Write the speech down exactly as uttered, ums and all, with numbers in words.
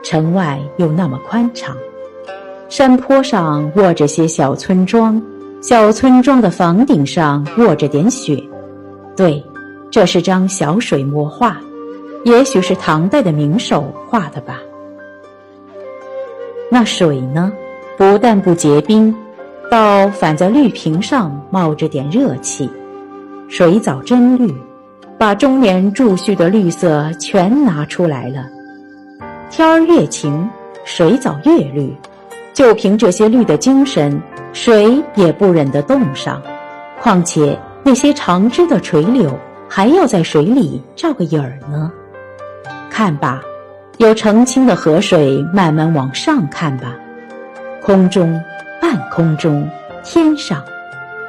城外又那么宽敞。山坡上卧着些小村庄，小村庄的房顶上卧着点雪。对，这是张小水墨画，也许是唐代的名手画的吧。那水呢，不但不结冰，倒反在绿瓶上冒着点热气。水藻真绿，把中年贮蓄的绿色全拿出来了。天儿越晴，水藻越绿，就凭这些绿的精神，水也不忍得冻上。况且那些长枝的垂柳还要在水里照个影儿呢。看吧，有澄清的河水慢慢往上看吧，空中、半空中、天上，